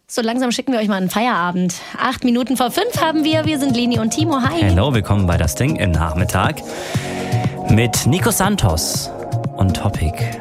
So langsam schicken wir euch mal einen Feierabend. 8 Minuten vor 5 haben wir. Wir sind Leni und Timo. Hi. Hello, willkommen bei Das Ding im Nachmittag mit Nico Santos und Topic.